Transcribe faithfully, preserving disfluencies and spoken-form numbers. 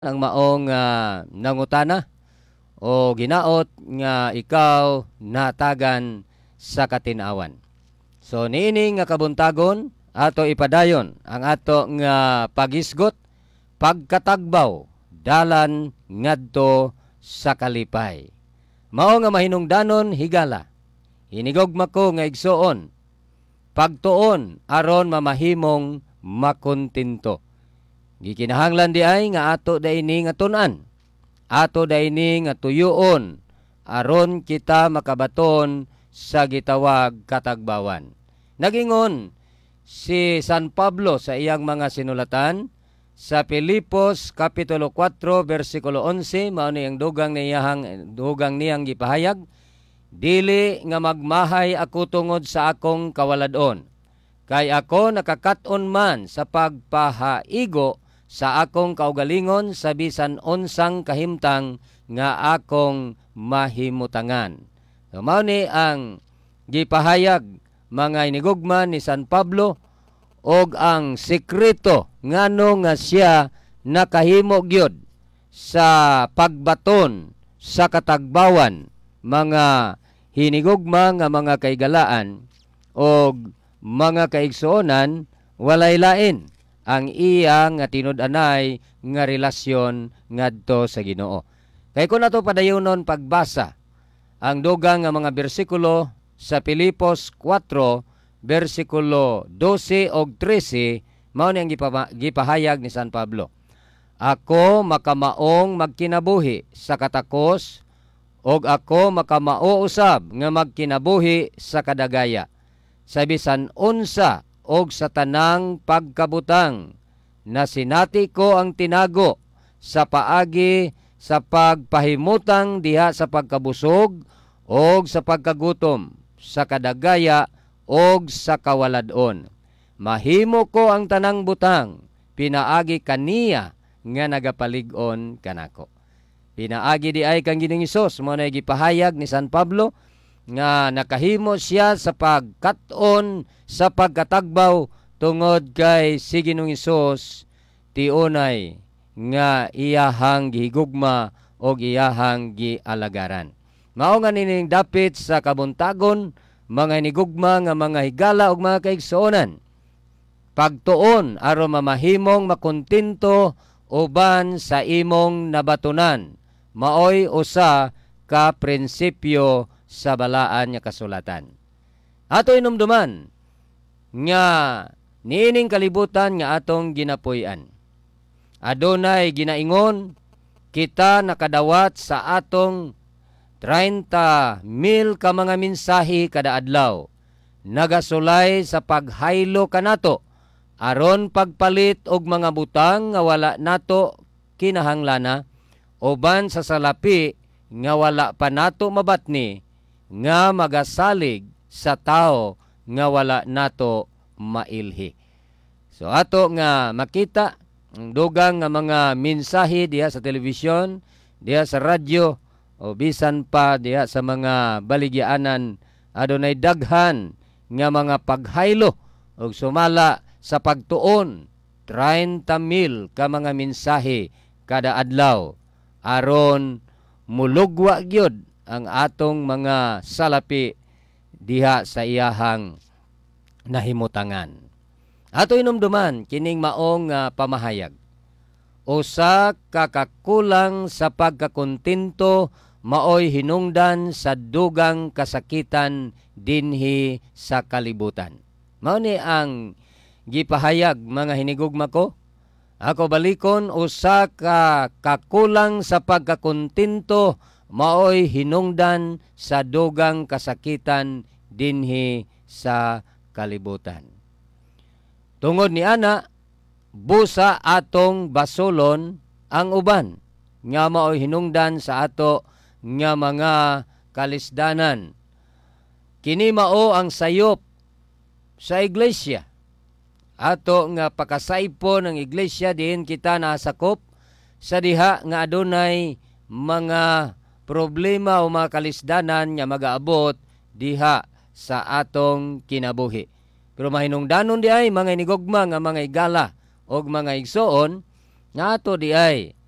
ang maong uh, nangutana o ginaot nga ikaw natagan sa katinawan. So niini nga kabuntagon ato ipadayon ang ato nga pagisgot pagkatagbaw dalan ngadto sa kalipay. Mao nga mahinungdanon higala. Hinigogma ko nga igsuon pagtuon aron mamahimong makontinto. Gikinahanglan di ay nga ato daini nga tun-an. Ato daini nga tuyoon aron kita makabaton sa gitawag katagbawan. Nagingon si San Pablo sa iyang mga sinulatan sa Filipos kapitulo four bersikulo eleven, mao ni ang dugang niyang dugang niyang gipahayag, dili nga magmahay ako tungod sa akong kawaladon, kay ako nakakaton man sa pagpahaigo sa akong kaugalingon sa bisan unsang kahimtang nga akong mahimutangan. So, mao ni ang gipahayag mga inigugma ni San Pablo og ang sekreto ngano nga siya nakahimo gyud sa pagbaton sa katagbawan, mga hinigugma nga mga kaigalaan og mga kaigsuonan, walay lain ang iya nga tinud-anay nga relasyon ngadto sa Ginoo. Kay kun ato padayonon pagbasa ang dugang nga mga bersikulo sa Filipos four bersikulo twelve og thirteen, mao ni ang gipahayag ni San Pablo. Ako makamaong magkinabuhi sa katakos og ako makamao usab nga magkinabuhi sa kadagaya, sa bisan unsa og sa tanang pagkabutang na sinati ko ang tinago sa paagi sa pagpahimutang diha sa pagkabusog og sa pagkagutom, sa kadagaya og sa kawaladon. Mahimo ko ang tanang butang pinaagi kaniya nga nagapalig-on kanako. Pinaagi di ay kang Ginoong Hesus, mo na gipahayag ni San Pablo nga nakahimo siya sa pagkat-on sa pagkatagbaw tungod kay si Ginoong Hesus tiunay nga iyahang gihigugma o iyahang gialagaran. Mao nga nining dapit sa kabuntagon, mga hinigugma nga mga higala ug mga kaigsuonan. Pagtuon aron mamahimong makontinto uban sa imong nabatunan, maoy usa ka prinsipyo sa balaan nga kasulatan. Ato inumduman nga niining kalibutan nga atong ginapuy-an. Adunay ginaingon kita nakadawat sa atong thirty mil ka mga mensahe kada adlaw. Nagasulay sa paghaylo kanato aron pagpalit og mga butang nga wala nato kinahanglana, uban sa salapi nga wala pa nato mabatni nga magasalig sa tao nga wala nato mailhi. So ato nga makita ang dugang nga mga mensahe diha sa telebisyon, diha sa radyo, o bisan pa diha sa mga baligyaanan, adunay daghan nga mga paghaylo og sumala sa pagtuon thirty mil ka mga mensahe kada adlaw aron mulugwa gyud ang atong mga salapi diha sa iyahang nahimutangan. Ato inumduman kining maong uh, pamahayag. Usa ka kakulang sa pagkakontinto maoy hinungdan sa dugang kasakitan dinhi sa kalibutan. Mao ni ang gipahayag mga hinigugma ko. Ako balikon, usa ka kakulang sa pagkakontinto maoy hinungdan sa dugang kasakitan dinhi sa kalibutan. Tungod ni ana, busa atong basulon ang uban nga maoy hinungdan sa ato nga mga kalisdanan. Kini mao ang sayop sa iglesia. Ato nga pakasaypon ng iglesia diin kita nasakop sa diha nga adunay mga problema o mga kalisdanan nga magaabot diha sa atong kinabuhi. Pero mahinungdanon di ay mga inigugma nga mga igala o mga igsoon nga ato di ay